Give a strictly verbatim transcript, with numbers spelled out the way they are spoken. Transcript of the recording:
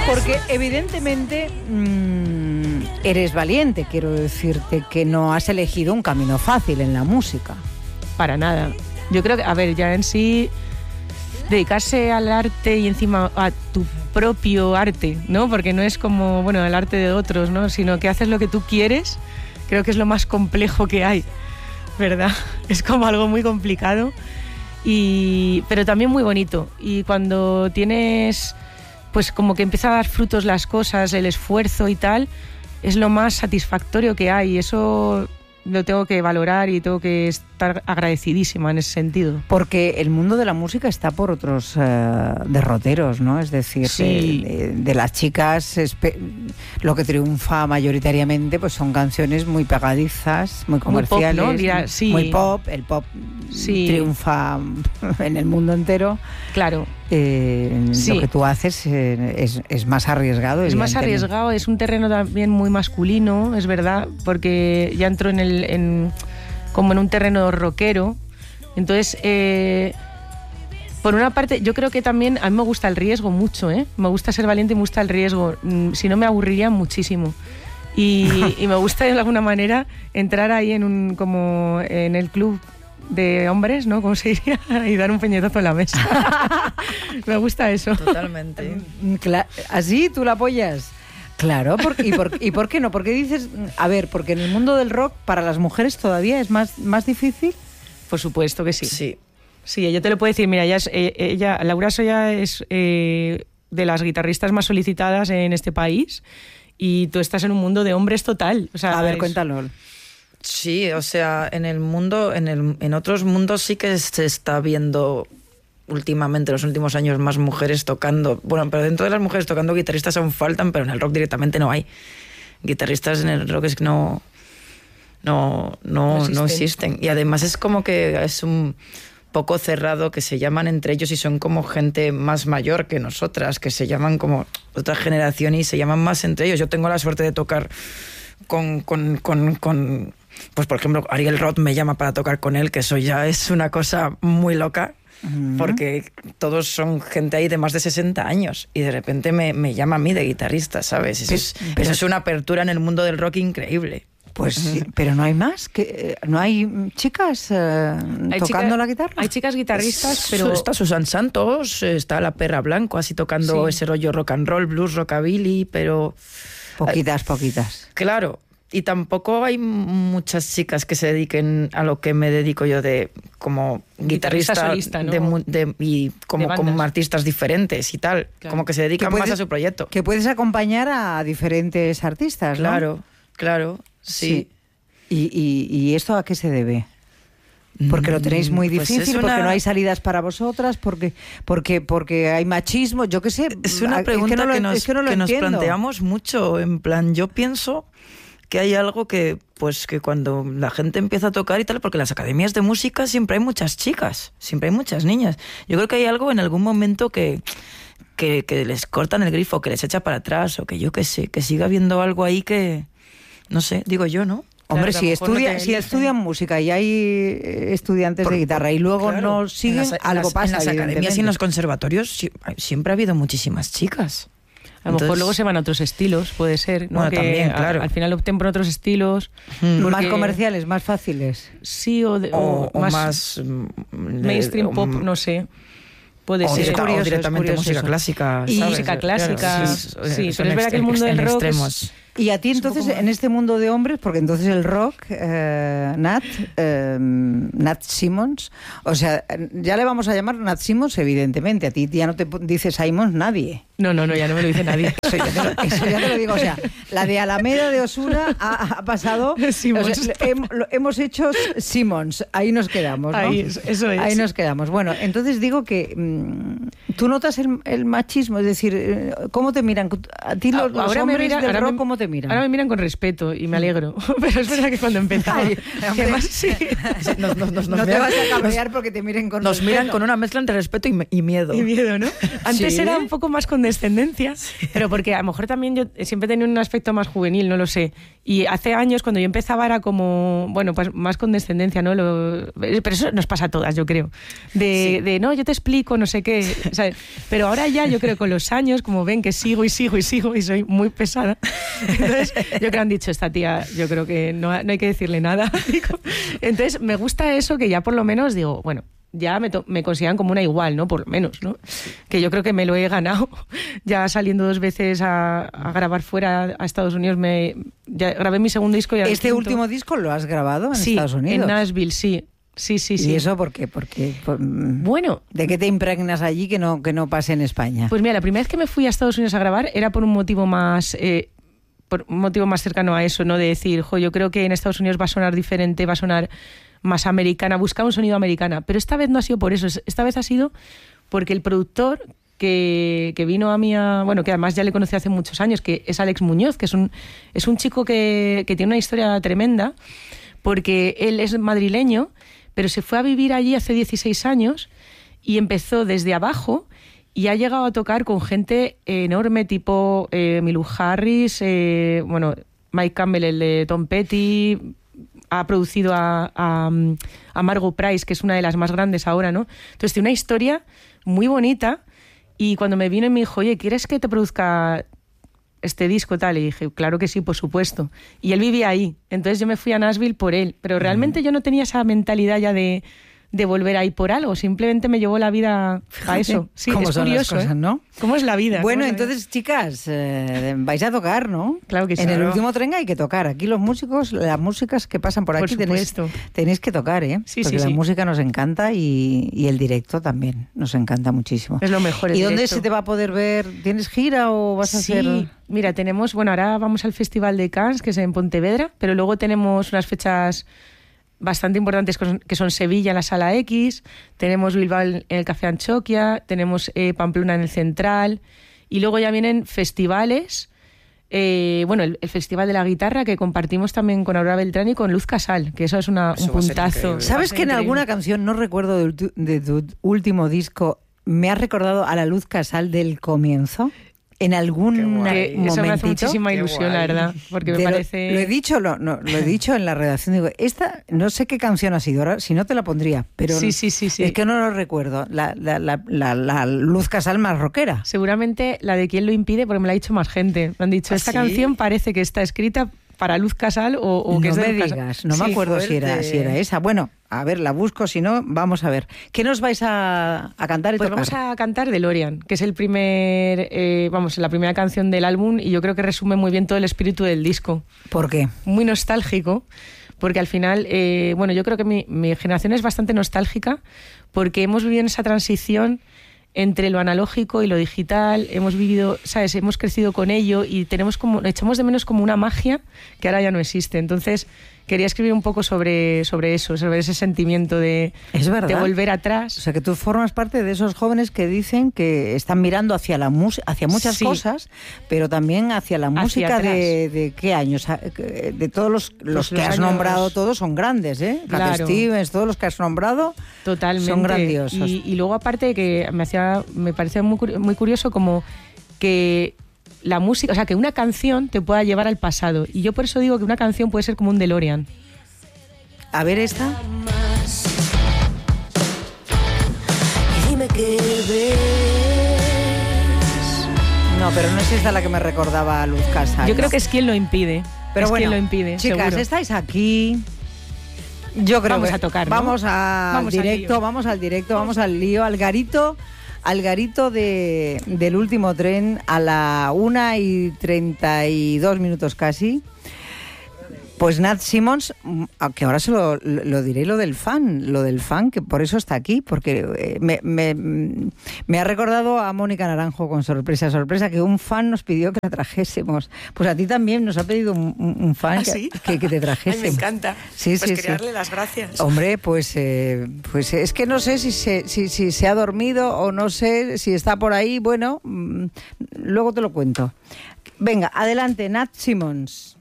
Porque evidentemente mmm, eres valiente, quiero decirte que no has elegido un camino fácil en la música. Para nada. Yo creo que, a ver, ya en sí, dedicarse al arte y encima a tu propio arte, ¿no? Porque no es como, bueno, el arte de otros, ¿no? Sino que haces lo que tú quieres, creo que es lo más complejo que hay, ¿verdad? Es como algo muy complicado, y, pero también muy bonito. Y cuando tienes, pues como que empieza a dar frutos las cosas, el esfuerzo y tal, es lo más satisfactorio que hay. Eso lo tengo que valorar y tengo que estar agradecidísima en ese sentido. Porque el mundo de la música está por otros eh, derroteros, ¿no? Es decir, sí. de, de, de las chicas, espe- lo que triunfa mayoritariamente pues son canciones muy pegadizas, muy comerciales, muy pop, ¿no? Dirá, sí. muy pop. El pop sí. triunfa en el mundo entero. Claro. Eh, sí. Lo que tú haces eh, es, es más arriesgado. Es más arriesgado, es un terreno también muy masculino, es verdad, porque ya entro en el, en, como en un terreno rockero. Entonces, eh, por una parte, yo creo que también a mí me gusta el riesgo mucho, ¿eh? Me gusta ser valiente y me gusta el riesgo. Si no, me aburriría muchísimo. Y, y me gusta de alguna manera entrar ahí en un, como en el club de hombres, ¿no? ¿Cómo se diría? Y dar un puñetazo en la mesa. Me gusta eso. Totalmente. Cla- ¿Así tú la apoyas? Claro, por, y, por, ¿y por qué no? Porque dices, a ver, porque en el mundo del rock para las mujeres todavía es más, más difícil. Por supuesto que sí. Sí. Sí, ella te lo puede decir. Mira, ella, es, ella Laura Soya es eh, de las guitarristas más solicitadas en este país, y tú estás en un mundo de hombres total. O sea, a ver, es... cuéntalo. Sí, o sea, en el mundo, en, el, en otros mundos sí que se está viendo últimamente, en los últimos años, más mujeres tocando. Bueno, pero dentro de las mujeres tocando, guitarristas aún faltan, pero en el rock directamente no hay. Guitarristas en el rock es que no, no, no, no existen. Y además es como que es un poco cerrado, que se llaman entre ellos y son como gente más mayor que nosotras, que se llaman como otra generación y se llaman más entre ellos. Yo tengo la suerte de tocar con... con, con, con pues por ejemplo, Ariel Roth me llama para tocar con él, que eso ya es una cosa muy loca, uh-huh. porque todos son gente ahí de más de sesenta años y de repente me, me llama a mí de guitarrista, ¿sabes? Eso, pero, es, pero, eso es una apertura en el mundo del rock increíble. Pues sí, pero no hay más, que no hay chicas eh, hay tocando chica, la guitarra. Hay chicas guitarristas, pero está Susan Santos, está la Perra Blanco, así tocando sí. ese rollo rock and roll, blues, rockabilly, pero poquitas, poquitas. Claro. Y tampoco hay muchas chicas que se dediquen a lo que me dedico yo, de como guitarrista, guitarrista solista, ¿no? de, de, y como, como artistas diferentes y tal, claro. Como que se dedican que puedes, más a su proyecto. Que puedes acompañar a diferentes artistas, ¿no? Claro, claro, sí. sí. ¿Y, y, ¿Y esto a qué se debe? Porque lo tenéis muy difícil, pues una... porque no hay salidas para vosotras, porque porque porque hay machismo, yo qué sé. Es una pregunta es que, no lo, que, nos, es que, no lo que nos planteamos mucho, en plan, yo pienso que hay algo que, pues, que cuando la gente empieza a tocar y tal, porque en las academias de música siempre hay muchas chicas, siempre hay muchas niñas. Yo creo que hay algo en algún momento que, que, que les cortan el grifo, que les echa para atrás, o que yo qué sé, que siga habiendo algo ahí que, no sé, digo yo, ¿no? Hombre, claro, si, estudia, no si estudian música y hay estudiantes Por, de guitarra y luego claro, no siguen, las, algo las, pasa. En las academias y en los conservatorios siempre ha habido muchísimas chicas. A lo Entonces, mejor luego se van a otros estilos, puede ser, ¿no? Bueno, que también, claro. a, al final opten por otros estilos. Mm. Más comerciales, más fáciles. Sí, o, de, o, o más, o más mainstream o, pop, no sé. Puede o ser. O curioso, directamente música eso. clásica. Y ¿sabes? música clásica. Claro, sí, sí, pero es verdad que el mundo del rock es... Y a ti entonces, en este mundo de hombres, porque entonces el rock, eh, Nat, eh, Nat Simmons, o sea, ya le vamos a llamar Nat Simmons, evidentemente, a ti ya no te dice Simons nadie. No, no, no, ya no me lo dice nadie. Eso ya te lo, eso ya te lo digo, o sea, la de Alameda de Osuna ha, ha pasado, o sea, he, lo, hemos hecho Simmons, ahí nos quedamos, ¿no? Ahí, eso es. Ahí nos quedamos. Bueno, entonces digo que mmm, tú notas el, el machismo, es decir, ¿cómo te miran? A ti los, los ahora hombres me mira, del rock, me, ¿cómo te miran? Ahora me miran con respeto y me alegro, pero es verdad que cuando empezaba... Ay, además, sí. nos, nos, nos, no nos te miran, vas a cabrear porque te miren con nos respeto. Nos miran con una mezcla entre respeto y, y miedo. Y miedo, ¿no? Antes sí. era un poco más condescendiente. condescendencia, sí. Pero porque a lo mejor también yo siempre he tenido un aspecto más juvenil, no lo sé. Y hace años cuando yo empezaba era como, bueno, pues más condescendencia, ¿no? Lo, pero eso nos pasa a todas, yo creo. De, sí. de no, yo te explico, no sé qué. ¿Sabes? Pero ahora ya yo creo que con los años, como ven que sigo y sigo y sigo y soy muy pesada, entonces yo creo que han dicho, esta tía, yo creo que no, no hay que decirle nada. Entonces me gusta eso que ya por lo menos digo, bueno, ya me, to- me consideran como una igual, ¿no? Por lo menos, ¿no? Que yo creo que me lo he ganado. Ya saliendo dos veces a, a grabar fuera a Estados Unidos, me ya grabé mi segundo disco. Y ¿Este último disco lo has grabado en sí, Estados Unidos? En Nashville, sí. Sí, sí, sí. ¿Y eso por qué? Porque, por, bueno, ¿de qué te impregnas allí que no, que no pase en España? Pues mira, la primera vez que me fui a Estados Unidos a grabar era por un motivo más... Eh, por un motivo más cercano a eso, ¿no? De decir, jo, yo creo que en Estados Unidos va a sonar diferente, va a sonar más americana, buscaba un sonido americana. Pero esta vez no ha sido por eso, esta vez ha sido porque el productor que, que vino a mí, a, bueno, que además ya le conocí hace muchos años, que es Alex Muñoz, que es un, es un chico que, que tiene una historia tremenda, porque él es madrileño, pero se fue a vivir allí hace dieciséis años y empezó desde abajo y ha llegado a tocar con gente enorme, tipo eh, Emmylou Harris, eh, bueno, Mike Campbell, el de Tom Petty, ha producido a, a, a Margo Price, que es una de las más grandes ahora, ¿no? Entonces tiene una historia muy bonita y cuando me vino y me dijo, oye, ¿quieres que te produzca este disco tal? Y dije, claro que sí, por supuesto. Y él vivía ahí, entonces yo me fui a Nashville por él, pero realmente yo no tenía esa mentalidad ya de... de volver ahí por algo, simplemente me llevó la vida a eso. Sí, ¿Cómo es son curioso, las cosas, ¿eh? ¿no? ¿Cómo es la vida? Bueno, la entonces, vida? chicas, eh, vais a tocar, ¿no? Claro que sí. En el claro. último tren hay que tocar. Aquí los músicos, las músicas que pasan por aquí, por tenéis, tenéis que tocar, ¿eh? Sí, Porque sí, la sí. música nos encanta y, y el directo también nos encanta muchísimo. Es lo mejor. El ¿Y dónde directo. se te va a poder ver? ¿Tienes gira o vas a sí, hacer...? Mira, tenemos, bueno, ahora vamos al Festival de Cannes, que es en Pontevedra, pero luego tenemos unas fechas bastante importantes que son Sevilla en la Sala X, tenemos Bilbao en el Café Anchoquia, tenemos eh, Pamplona en el Central y luego ya vienen festivales, eh, bueno, el, el Festival de la Guitarra que compartimos también con Aurora Beltrán y con Luz Casal, que eso es una, Eso un va a ser puntazo. increíble. ¿Sabes que en Increíble. alguna canción, no recuerdo de tu, de tu último disco, me ha recordado a la Luz Casal del comienzo? En algún Qué guay. Que eso me hace momentito. muchísima Qué ilusión, guay. la verdad, porque me Te lo- parece... Lo, he dicho, lo, no, lo he dicho en la redacción. Digo, esta, no sé qué canción ha sido, ahora, si no te la pondría, pero Sí, sí, sí, sí. es que no lo recuerdo. La, la, la, la, la Luz Casal más rockera. Seguramente la de quién lo impide, porque me la ha dicho más gente. Me han dicho, ¿Ah, esta sí? canción parece que está escrita para Luz Casal o, o que no es de me Luz Casal. digas, no Sí. me acuerdo si era, fuerte. si era esa. Bueno, a ver, la busco, si no, vamos a ver. ¿Qué nos vais a, a cantar y Pues tocar? vamos a cantar DeLorean, que es el primer, eh, vamos, la primera canción del álbum y yo creo que resume muy bien todo el espíritu del disco. ¿Por qué? Muy nostálgico, porque al final, eh, bueno, yo creo que mi, mi generación es bastante nostálgica porque hemos vivido en esa transición entre lo analógico y lo digital, hemos vivido, ¿sabes? Hemos crecido con ello y tenemos como, echamos de menos como una magia que ahora ya no existe. Entonces, quería escribir un poco sobre, sobre eso, sobre ese sentimiento de, Es verdad. de volver atrás. O sea, que tú formas parte de esos jóvenes que dicen que están mirando hacia la música, hacia muchas Sí. cosas, pero también hacia la Hacia música atrás. de, de qué años, de todos los, los Pues que los has años- nombrado, todos son grandes, ¿eh? Cat Claro. Stevens, todos los que has nombrado Totalmente. son grandiosos. Y, y luego aparte que me hacía, me parecía muy, curi- muy curioso como que la música, o sea, que una canción te pueda llevar al pasado. Y yo por eso digo que una canción puede ser como un DeLorean. A ver esta. Y dime qué ves. No, pero no es esta la que me recordaba a Luz Casal. Yo creo ¿no? que es quien lo impide. Pero es bueno, quien lo impide, chicas, seguro. estáis aquí. Yo creo Vamos que a tocar, ¿no? Vamos al Vamos al directo, lío. vamos al directo, vamos al lío, al garito, al garito de, del último tren a la una y treinta y dos minutos casi. Pues Nat Simmons, que ahora se lo, lo diré, lo del fan, lo del fan, que por eso está aquí, porque eh, me, me, me ha recordado a Mónica Naranjo con sorpresa, sorpresa, que un fan nos pidió que la trajésemos. Pues a ti también nos ha pedido un, un fan ¿Ah, que, sí? que, que te Ay, trajésemos. me encanta. Sí, pues sí, quería sí. darle las gracias. Hombre, pues, eh, pues es que no sé si se, si, si se ha dormido o no sé si está por ahí. Bueno, mmm, luego te lo cuento. Venga, adelante, Nat Simmons.